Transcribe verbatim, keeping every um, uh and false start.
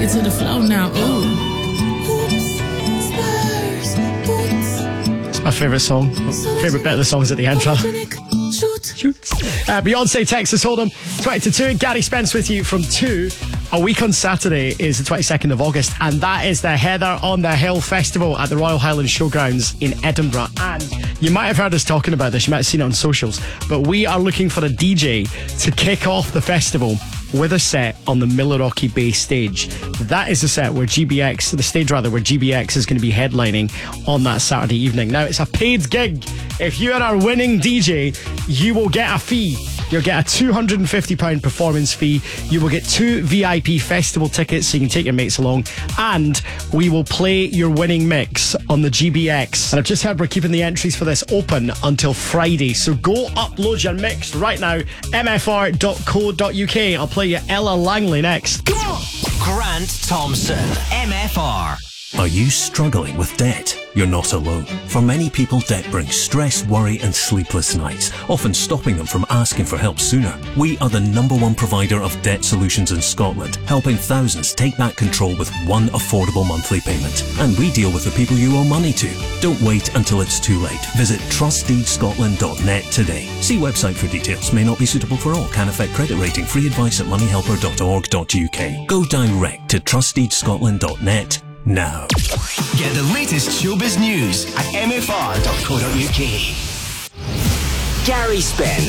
it to the flow now. Ooh. It's my favourite song. Favourite bit of the song is at the intro. Shoot. Uh, Beyonce, Texas Hold'em, twenty to two. Gary Spence with you from two. A week on Saturday is the twenty-second of August, and that is the Heather on the Hill Festival at the Royal Highland Showgrounds in Edinburgh. And you might have heard us talking about this, you might have seen it on socials, but we are looking for a D J to kick off the festival with a set on the Milwaukee Bay stage. That is the set where G B X, the stage rather, where G B X is going to be headlining on that Saturday evening. Now, it's a paid gig. If you are our winning D J, you will get a fee. You'll get a two hundred fifty pounds performance fee. You will get two V I P festival tickets so you can take your mates along. And we will play your winning mix on the G B X. And I've just heard we're keeping the entries for this open until Friday. So go upload your mix right now. M F R dot co dot U K. I'll play you Ella Langley next. Come on! Grant Thompson, M F R. Are you struggling with debt? You're not alone. For many people, debt brings stress, worry and sleepless nights, often stopping them from asking for help sooner. We are the number one provider of debt solutions in Scotland, helping thousands take back control with one affordable monthly payment. And we deal with the people you owe money to. Don't wait until it's too late. Visit trust deed scotland dot net today. See website for details. May not be suitable for all. Can affect credit rating. Free advice at money helper dot org dot U K. Go direct to trust deed scotland dot net now. Get the latest showbiz news at M F R dot co dot U K. Gary Spence.